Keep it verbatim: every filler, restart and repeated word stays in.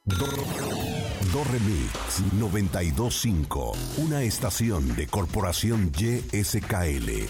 Do, Do Remix noventa y dos punto cinco, una estación de Corporación Y S K L.